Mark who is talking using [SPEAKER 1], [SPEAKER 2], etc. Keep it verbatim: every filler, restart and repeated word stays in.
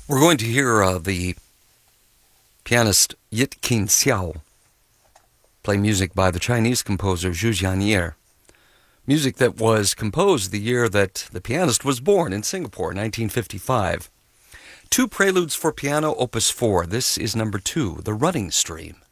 [SPEAKER 1] We're going to hear uh, the pianist Yit Qin Xiao play music by the Chinese composer Zhu Jian'er. Music that was composed the year that the pianist was born in Singapore, nineteen fifty-five. Two preludes for piano, opus four. This is number two, The Running Stream.